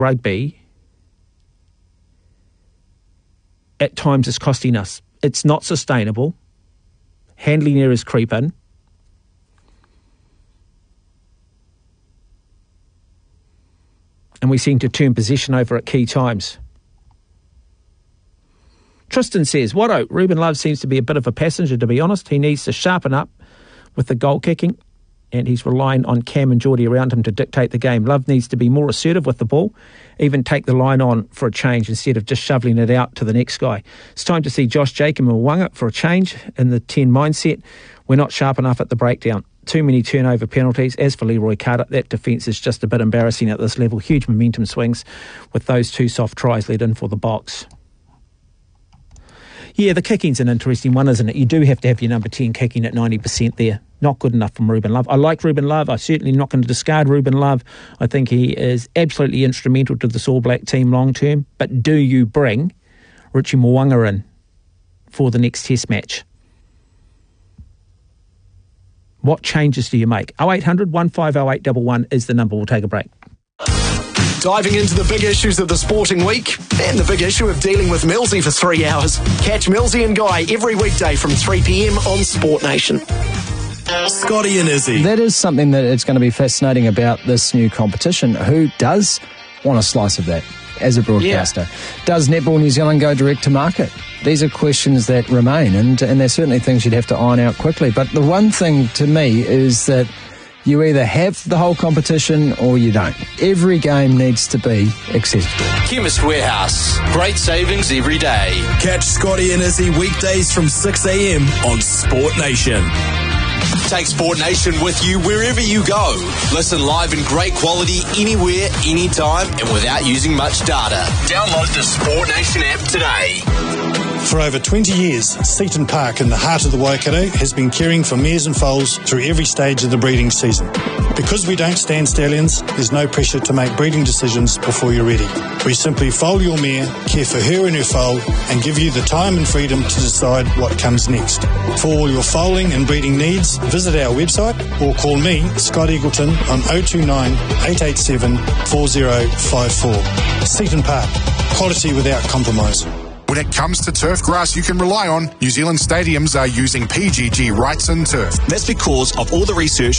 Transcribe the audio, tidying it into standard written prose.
rugby at times is costing us. It's not sustainable. Handling errors creep in. And we seem to turn possession over at key times. Tristan says, Watto, Ruben Love seems to be a bit of a passenger, to be honest. He needs to sharpen up with the goal kicking, and he's relying on Cam and Geordie around him to dictate the game. Love needs to be more assertive with the ball, even take the line on for a change instead of just shoveling it out to the next guy. It's time to see Josh Jacob and Mwanga for a change in the 10 mindset. We're not sharp enough at the breakdown. Too many turnover penalties. As for Leroy Carter, that defence is just a bit embarrassing at this level. Huge momentum swings with those 2 soft tries led in for the Boks. Yeah, the kicking's an interesting one, isn't it? You do have to have your number 10 kicking at 90% there. Not good enough from Ruben Love. I like Ruben Love. I'm certainly not going to discard Ruben Love. I think he is absolutely instrumental to this All Black team long term. But do you bring Richie Mo'unga in for the next Test match? What changes do you make? 0800 150811 is the number. We'll take a break. Diving into the big issues of the sporting week and the big issue of dealing with Millsy for 3 hours. Catch Millsy and Guy every weekday from 3 p.m. on Sport Nation. Scotty and Izzy. That is something that it's going to be fascinating about this new competition. Who does want a slice of that as a broadcaster? Yeah. Does Netball New Zealand go direct to market? These are questions that remain, and they're certainly things you'd have to iron out quickly. But the one thing to me is that you either have the whole competition or you don't. Every game needs to be accessible. Chemist Warehouse. Great savings every day. Catch Scotty and Izzy weekdays from 6 a.m. on Sport Nation. Take Sport Nation with you wherever you go. Listen live in great quality anywhere, anytime, and without using much data. Download the Sport Nation app today. For over 20 years, Seaton Park in the heart of the Waikato has been caring for mares and foals through every stage of the breeding season. Because we don't stand stallions, there's no pressure to make breeding decisions before you're ready. We simply foal your mare, care for her and her foal, and give you the time and freedom to decide what comes next. For all your foaling and breeding needs, visit our website or call me, Scott Eagleton, on 029 887 4054. Seaton Park, quality without compromise. When it comes to turf grass you can rely on, New Zealand stadiums are using PGG Wrightson Turf. That's because of all the research